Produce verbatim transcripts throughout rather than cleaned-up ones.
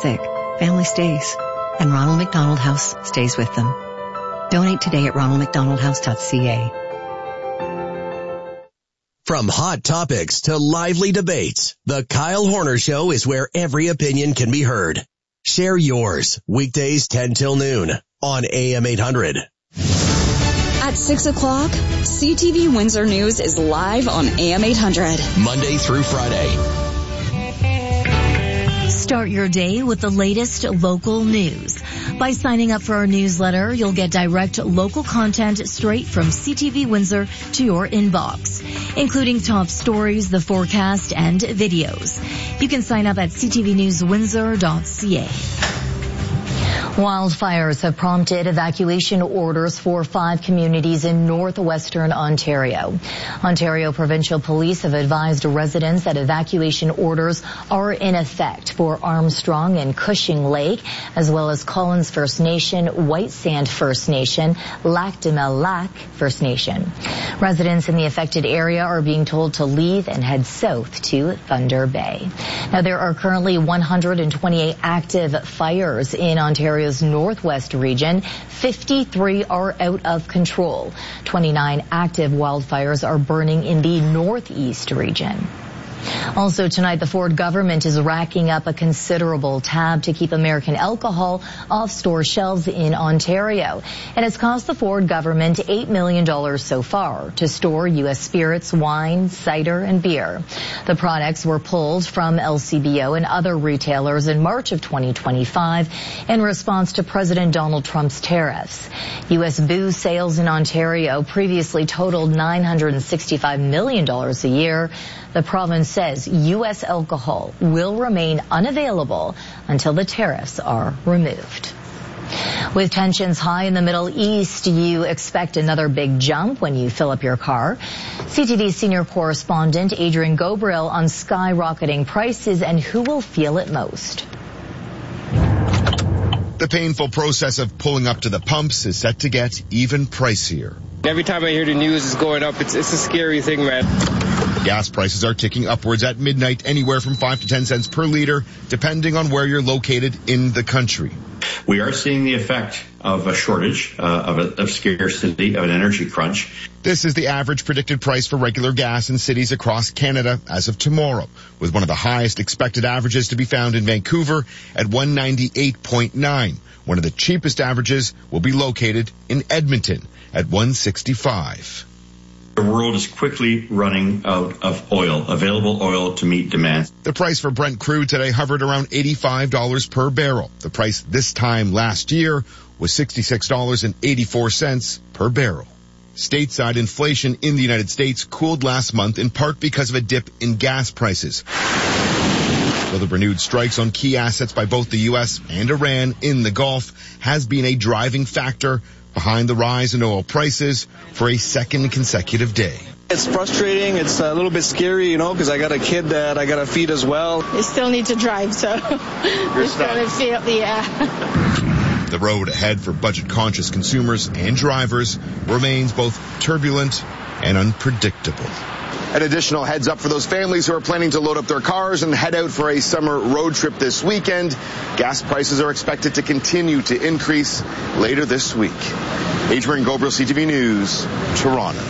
sick, family stays, and Ronald McDonald House stays with them. Donate today at ronald mcdonald house dot c a. From hot topics to lively debates, the Kyle Horner Show is where every opinion can be heard. Share yours, weekdays ten till noon on A M eight hundred. At six o'clock, C T V Windsor News is live on A M eight hundred. Monday through Friday. Start your day with the latest local news. By signing up for our newsletter, you'll get direct local content straight from C T V Windsor to your inbox, including top stories, the forecast, and videos. You can sign up at c t v news windsor dot c a. Wildfires have prompted evacuation orders for five communities in northwestern Ontario. Ontario Provincial Police have advised residents that evacuation orders are in effect for Armstrong and Cushing Lake, as well as Collins First Nation, White Sand First Nation, Lac de Mel Lac First Nation. Residents in the affected area are being told to leave and head south to Thunder Bay. Now, there are currently one hundred twenty-eight active fires in Ontario northwest region. fifty-three are out of control. twenty-nine active wildfires are burning in the northeast region. Also tonight, the Ford government is racking up a considerable tab to keep American alcohol off store shelves in Ontario. And it's cost the Ford government eight million dollars so far to store U S spirits, wine, cider, and beer. The products were pulled from L C B O and other retailers in March of twenty twenty-five in response to President Donald Trump's tariffs. U S booze sales in Ontario previously totaled nine hundred sixty-five million dollars a year. The province says U S alcohol will remain unavailable until the tariffs are removed. With tensions high in the Middle East, you expect another big jump when you fill up your car. C T V senior correspondent Adrian Gobriel on skyrocketing prices and who will feel it most. The painful process of pulling up to the pumps is set to get even pricier. Every time I hear the news is going up, it's, it's a scary thing, man. Gas prices are ticking upwards at midnight, anywhere from five to ten cents per liter, depending on where you're located in the country. We are seeing the effect of a shortage, uh, of, a, of scarcity, of an energy crunch. This is the average predicted price for regular gas in cities across Canada as of tomorrow, with one of the highest expected averages to be found in Vancouver at one ninety-eight point nine. One of the cheapest averages will be located in Edmonton at one sixty-five. The world is quickly running out of oil, available oil to meet demand. The price for Brent crude today hovered around eighty-five dollars per barrel. The price this time last year was sixty-six dollars and eighty-four cents per barrel. Stateside inflation in the United States cooled last month in part because of a dip in gas prices. Though the renewed strikes on key assets by both the U S and Iran in the Gulf has been a driving factor behind the rise in oil prices for a second consecutive day. It's frustrating. It's a little bit scary, you know, because I got a kid that I got to feed as well. I still need to drive, so You're stuck. Feel, yeah. The road ahead for budget-conscious consumers and drivers remains both turbulent and unpredictable. An additional heads up for those families who are planning to load up their cars and head out for a summer road trip this weekend. Gas prices are expected to continue to increase later this week. Adrian Gobriel, C T V News, Toronto.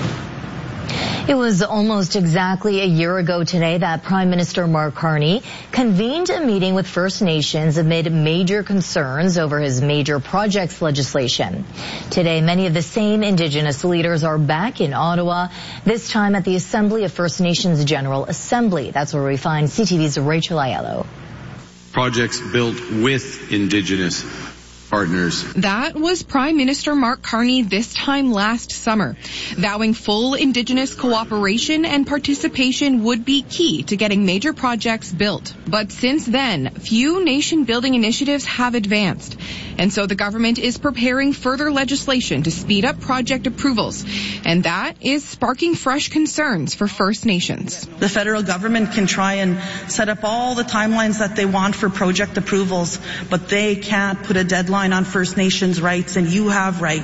It was almost exactly a year ago today that Prime Minister Mark Carney convened a meeting with First Nations amid major concerns over his major projects legislation. Today, many of the same Indigenous leaders are back in Ottawa, this time at the Assembly of First Nations General Assembly. That's where we find C T V's Rachel Aiello. Projects built with Indigenous partners. That was Prime Minister Mark Carney this time last summer, vowing full Indigenous cooperation and participation would be key to getting major projects built. But since then, few nation-building initiatives have advanced, and so the government is preparing further legislation to speed up project approvals, and that is sparking fresh concerns for First Nations. The federal government can try and set up all the timelines that they want for project approvals, but they can't put a deadline on First Nations rights, and you have rights.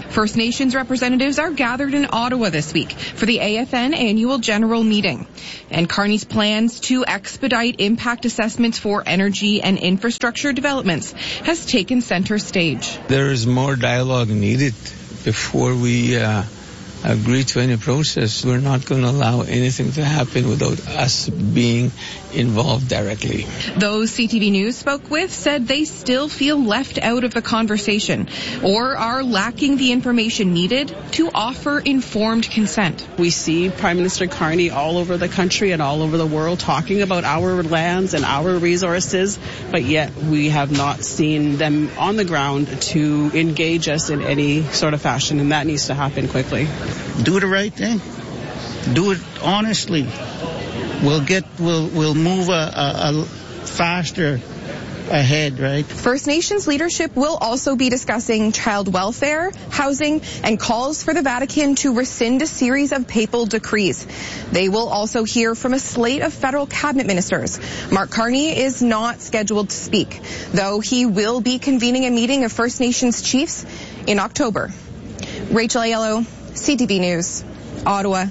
First Nations representatives are gathered in Ottawa this week for the A F N annual general meeting. And Carney's plans to expedite impact assessments for energy and infrastructure developments has taken center stage. There is more dialogue needed before we uh, agree to any process. We're not going to allow anything to happen without us being involved directly. Those C T V News spoke with said they still feel left out of the conversation or are lacking the information needed to offer informed consent. We see Prime Minister Carney all over the country and all over the world talking about our lands and our resources, but yet we have not seen them on the ground to engage us in any sort of fashion, and that needs to happen quickly. Do the right thing. Do it honestly. We'll get, we'll, we'll move a, a, a faster ahead, right? First Nations leadership will also be discussing child welfare, housing, and calls for the Vatican to rescind a series of papal decrees. They will also hear from a slate of federal cabinet ministers. Mark Carney is not scheduled to speak, though he will be convening a meeting of First Nations chiefs in October. Rachel Aiello, C T V News, Ottawa.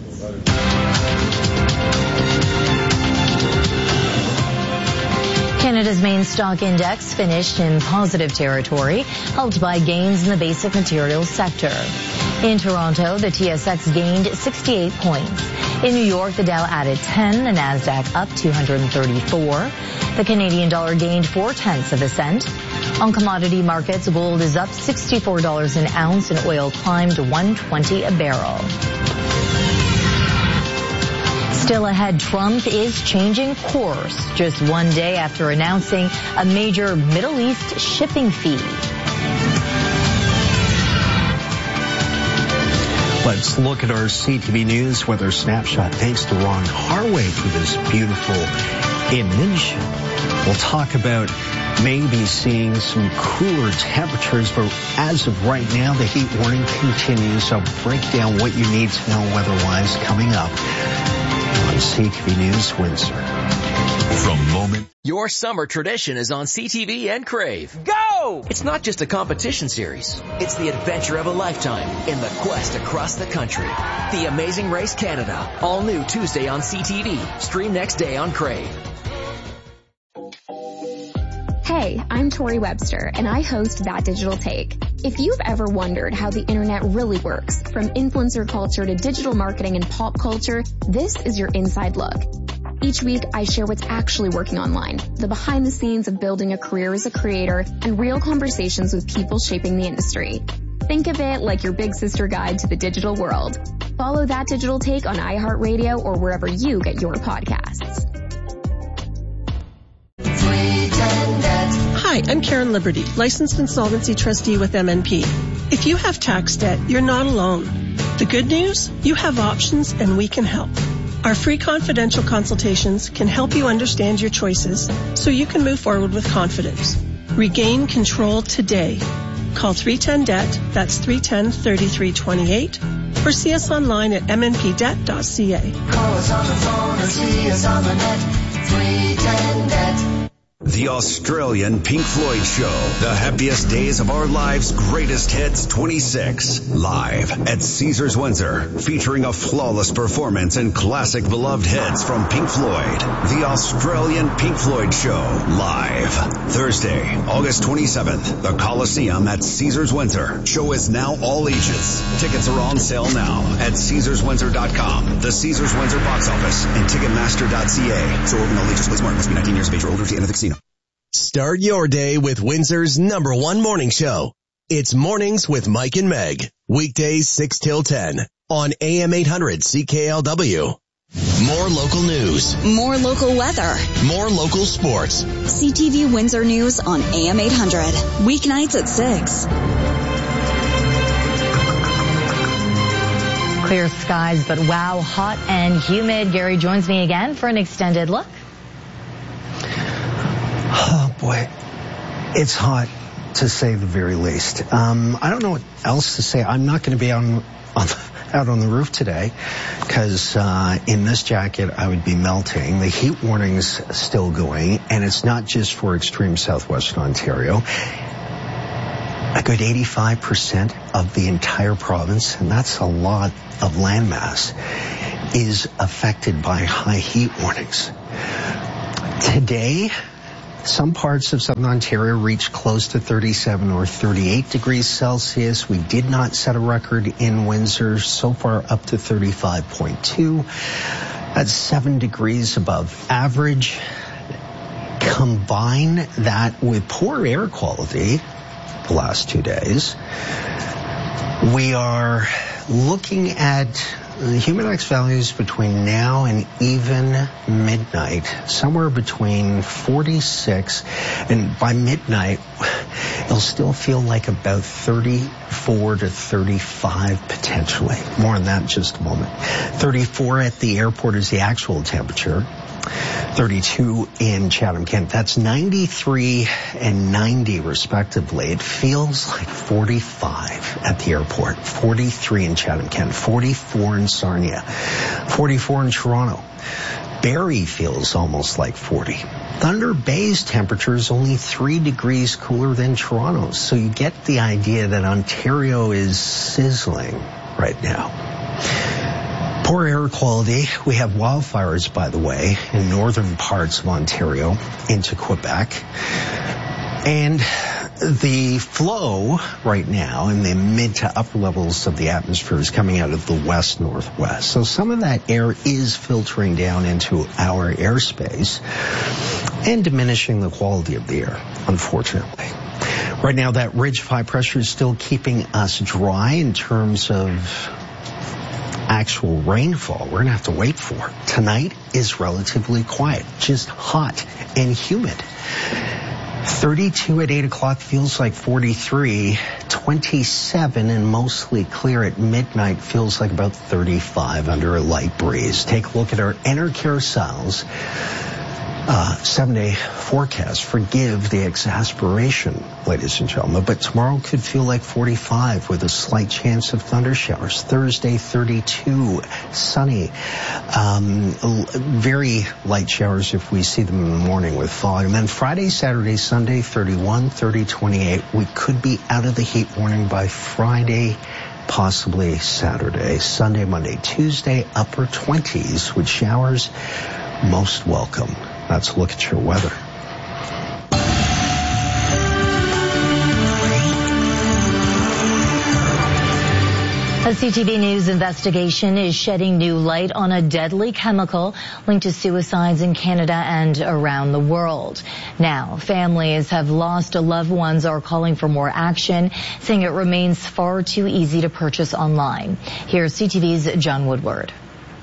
Canada's main stock index finished in positive territory, helped by gains in the basic materials sector. In Toronto, the T S X gained sixty-eight points. In New York, the Dow added ten, the Nasdaq up two hundred thirty-four. The Canadian dollar gained four-tenths of a cent. On commodity markets, gold is up sixty-four dollars an ounce and oil climbed one twenty a barrel. Still ahead, Trump is changing course just one day after announcing a major Middle East shipping fee. Let's look at our C T V News weather snapshot. Thanks to Ron Harway for this beautiful image. We'll talk about maybe seeing some cooler temperatures, but as of right now, the heat warning continues. I'll break down what you need to know weather-wise coming up on C T V News Windsor. From moment. Your summer tradition is on C T V and Crave. Go! It's not just a competition series. It's the adventure of a lifetime in the quest across the country. The Amazing Race Canada. All new Tuesday on C T V. Stream next day on Crave. Hey, I'm Tori Webster, and I host That Digital Take. If you've ever wondered how the internet really works, from influencer culture to digital marketing and pop culture, this is your inside look. Each week, I share what's actually working online, the behind the scenes of building a career as a creator, and real conversations with people shaping the industry. Think of it like your big sister guide to the digital world. Follow That Digital Take on iHeartRadio or wherever you get your podcasts. Hi, I'm Karen Liberty, licensed insolvency trustee with M N P. If you have tax debt, you're not alone. The good news? You have options and we can help. Our free confidential consultations can help you understand your choices so you can move forward with confidence. Regain control today. Call three one zero D E B T, that's three one zero, three three two eight, or see us online at m n p debt dot c a. Call us on the phone or see us on the net, three one zero D E B T. The Australian Pink Floyd Show. The happiest days of our lives' greatest hits twenty-six. Live at Caesars Windsor. Featuring a flawless performance and classic beloved hits from Pink Floyd. The Australian Pink Floyd Show. Live. Thursday, August twenty-seventh. The Coliseum at Caesars Windsor. Show is now all ages. Tickets are on sale now at caesars windsor dot com. The Caesars Windsor box office and ticketmaster dot c a. So open all ages. Play smart. Must be nineteen years of age or older to enter the casino. Start your day with Windsor's number one morning show. It's Mornings with Mike and Meg. Weekdays six till ten on A M eight hundred C K L W. More local news. More local weather. More local sports. C T V Windsor News on A M eight hundred. Weeknights at six. Clear skies, but wow, hot and humid. Gary joins me again for an extended look. Oh, boy. It's hot, to say the very least. Um, I don't know what else to say. I'm not going to be on, on out on the roof today because uh, in this jacket I would be melting. The heat warning's still going, and it's not just for extreme southwestern Ontario. a good eighty-five percent of the entire province, and that's a lot of landmass, is affected by high heat warnings. Today, some parts of southern Ontario reached close to thirty-seven or thirty-eight degrees Celsius. We did not set a record in Windsor, so far up to thirty-five point two. That's seven degrees above average. Combine that with poor air quality the last two days, we are looking at the Humidex values between now and even midnight, somewhere between forty-six, and by midnight, it'll still feel like about thirty-four to thirty-five potentially. More on that in just a moment. thirty-four at the airport is the actual temperature. thirty-two in Chatham-Kent. That's ninety-three and ninety respectively. It feels like forty-five at the airport. forty-three in Chatham-Kent. forty-four in Sarnia. forty-four in Toronto. Barrie feels almost like forty. Thunder Bay's temperature is only three degrees cooler than Toronto's. So you get the idea that Ontario is sizzling right now. Poor air quality. We have wildfires, by the way, in northern parts of Ontario into Quebec. And the flow right now in the mid to upper levels of the atmosphere is coming out of the west-northwest. So some of that air is filtering down into our airspace and diminishing the quality of the air, unfortunately. Right now, that ridge of high pressure is still keeping us dry in terms of actual rainfall. We're going to have to wait for it. Tonight is relatively quiet, just hot and humid. thirty-two at eight o'clock feels like forty-three. twenty-seven and mostly clear at midnight feels like about thirty-five under a light breeze. Take a look at our Enercare Sales Uh, seven-day forecast. Forgive the exasperation, ladies and gentlemen, but tomorrow could feel like forty-five with a slight chance of thunder showers. Thursday, thirty-two, sunny. Um, very light showers if we see them in the morning with fog. And then Friday, Saturday, Sunday, thirty-one, thirty, twenty-eight. We could be out of the heat warning by Friday, possibly Saturday. Sunday, Monday, Tuesday, upper twenties with showers. Most welcome. Let's look at your weather. A C T V News investigation is shedding new light on a deadly chemical linked to suicides in Canada and around the world. Now, families have lost loved ones are calling for more action, saying it remains far too easy to purchase online. Here's C T V's John Woodward.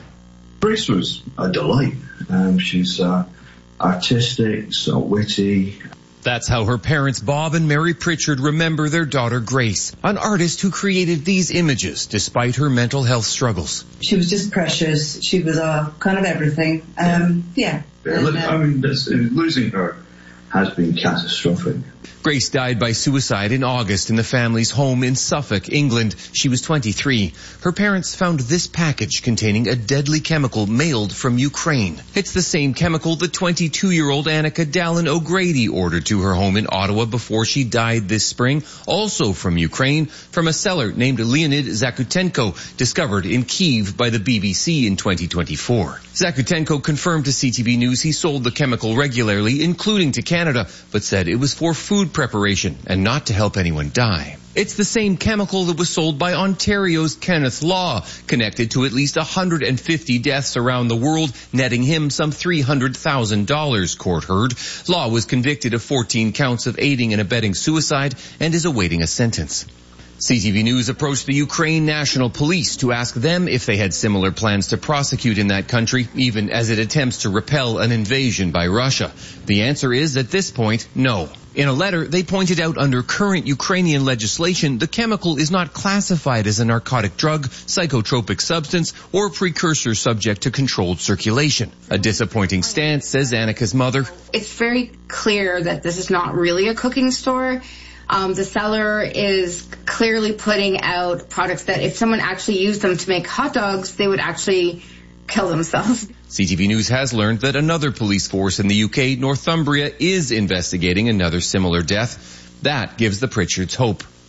Grace was a delight. Um, she's uh, artistic, so witty. That's how her parents, Bob and Mary Pritchard, remember their daughter, Grace, an artist who created these images despite her mental health struggles. She was just precious. She was uh, kind of everything. Um, yeah. yeah. And, uh, I mean, this, losing her has been catastrophic. Grace died by suicide in August in the family's home in Suffolk, England. She was twenty-three. Her parents found this package containing a deadly chemical mailed from Ukraine. It's the same chemical the twenty-two-year-old Annika Dallin O'Grady ordered to her home in Ottawa before she died this spring, also from Ukraine, from a seller named Leonid Zakutenko, discovered in Kyiv by the B B C in twenty twenty-four. Zakutenko confirmed to C T V News he sold the chemical regularly, including to Canada, but said it was for food preparation and not to help anyone die. It's the same chemical that was sold by Ontario's Kenneth Law, connected to at least one hundred fifty deaths around the world, netting him some three hundred thousand dollars, court heard. Law was convicted of fourteen counts of aiding and abetting suicide and is awaiting a sentence. C T V News approached the Ukraine National Police to ask them if they had similar plans to prosecute in that country, even as it attempts to repel an invasion by Russia. The answer is, at this point, no. In a letter, they pointed out under current Ukrainian legislation, the chemical is not classified as a narcotic drug, psychotropic substance, or precursor subject to controlled circulation. A disappointing stance, says Annika's mother. It's very clear that this is not really a cooking store. Um, the seller is clearly putting out products that if someone actually used them to make hot dogs, they would actually kill themselves. C T V News has learned that another police force in the U K, Northumbria, is investigating another similar death. That gives the Pritchards hope.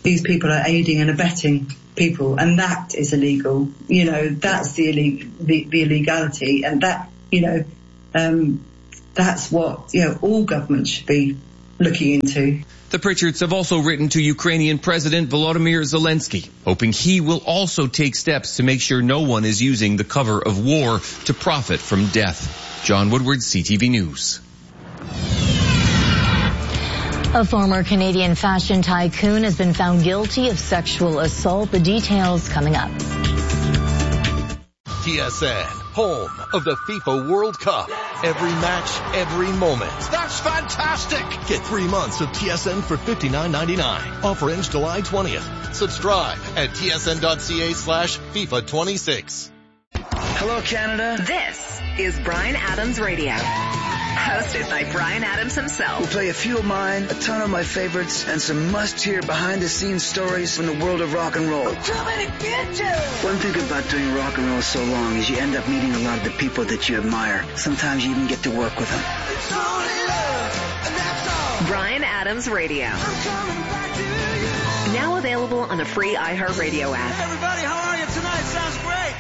these people are aiding and abetting people, and that is illegal. You know, that's the, illeg- the, the illegality, and that, you know, um, that's what, you know, all governments should be looking into. The Pritchards have also written to Ukrainian President Volodymyr Zelensky, hoping he will also take steps to make sure no one is using the cover of war to profit from death. John Woodward, C T V News. A former Canadian fashion tycoon has been found guilty of sexual assault. The details coming up. T S N, home of the FIFA World Cup. Every match, every moment. That's fantastic! Get three months of T S N for fifty-nine ninety-nine. Offer ends July twentieth. Subscribe at tsn.ca slash FIFA twenty-six. Hello, Canada. This is Bryan Adams Radio. Hosted by Bryan Adams himself. We'll play a few of mine, a ton of my favorites, and some must-hear behind-the-scenes stories from the world of rock and roll. Too many bitches! One thing about doing rock and roll so long is you end up meeting a lot of the people that you admire. Sometimes you even get to work with them. It's only love, and that's all. Bryan Adams Radio. I'm coming back to you. Now available on the free iHeartRadio app. Hey everybody, how are you tonight? Sounds great.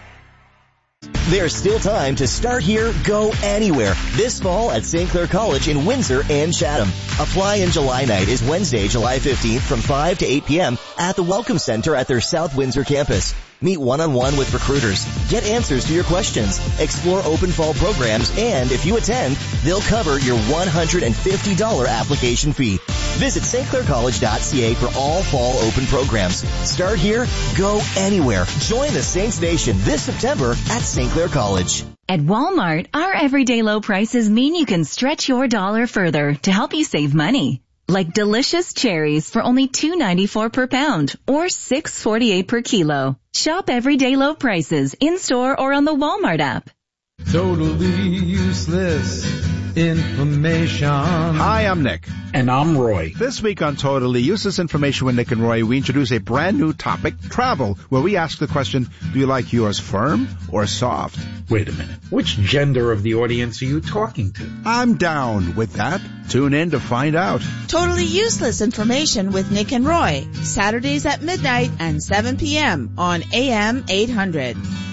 There's still time to start here, go anywhere. This fall at Saint Clair College in Windsor and Chatham. Apply in July night is Wednesday, July fifteenth from five to eight p.m. at the Welcome Center at their South Windsor campus. Meet one-on-one with recruiters, get answers to your questions, explore open fall programs, and if you attend, they'll cover your one hundred fifty dollars application fee. Visit s t clair college dot c a for all fall open programs. Start here, go anywhere. Join the Saints Nation this September at Saint Clair College. At Walmart, our everyday low prices mean you can stretch your dollar further to help you save money. Like delicious cherries for only two ninety-four per pound or six forty-eight per kilo. Shop everyday low prices in-store or on the Walmart app. Totally useless information. Hi, I'm Nick. And I'm Roy. This week on Totally Useless Information with Nick and Roy, we introduce a brand new topic, travel, where we ask the question, do you like yours firm or soft? Wait a minute. Which gender of the audience are you talking to? I'm down with that. Tune in to find out. Totally Useless Information with Nick and Roy. Saturdays at midnight and seven p.m. on A M eight hundred.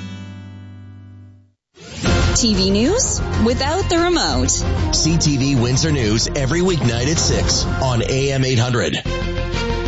T V news without the remote. C T V Windsor News every weeknight at six on A M eight hundred.